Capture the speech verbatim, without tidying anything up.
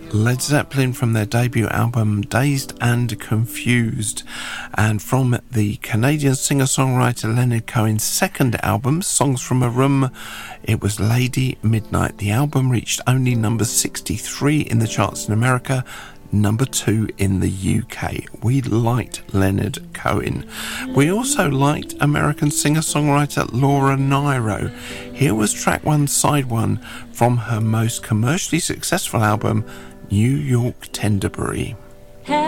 Led Zeppelin from their debut album Dazed and Confused, and from the Canadian singer-songwriter Leonard Cohen's second album, Songs from a Room, it was Lady Midnight. The album reached only number sixty-three in the charts in America, number two in the U K. We liked Leonard Cohen. We also liked American singer-songwriter Laura Nyro. Here was track one, side one, from her most commercially successful album, New York Tenderberry.